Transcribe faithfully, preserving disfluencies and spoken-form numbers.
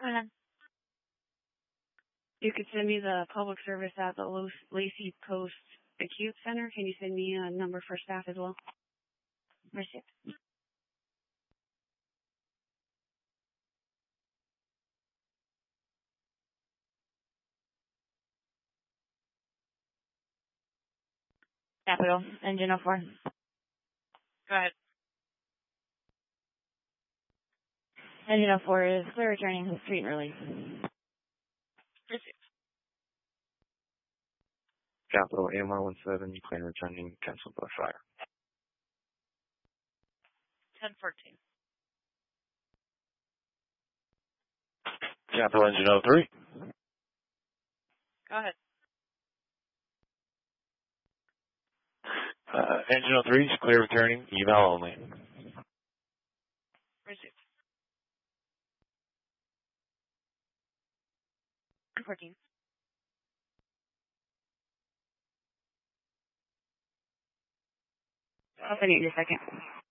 Hola. You could send me the public service at the Lo- Lacey Post Acute Center. Can you send me a number for staff as well? Receipt. Capital, engine oh four. Go ahead. Engine oh four is clear returning, street and release. Receipt. Capital A M R one seven, clear returning, canceled by fire. ten fourteen. Capital engine oh three. Go ahead. Uh, engine oh three is clear returning, eval only. Receipt. fourteen. I'll send you in a second.